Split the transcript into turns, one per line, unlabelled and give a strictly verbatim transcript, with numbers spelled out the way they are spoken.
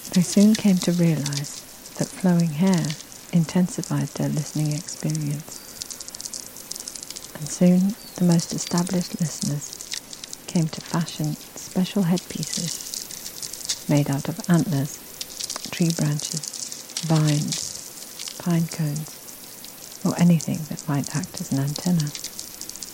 They soon came to realize that flowing hair intensified their listening experience. And soon the most established listeners came to fashion special headpieces made out of antlers, tree branches, vines, pine cones, or anything that might act as an antenna.